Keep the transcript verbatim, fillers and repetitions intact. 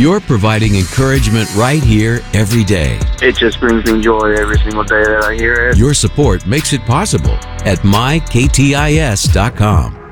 You're providing encouragement right here every day. It just brings me joy every single day that I hear it. Your support makes it possible at my k t i s dot com.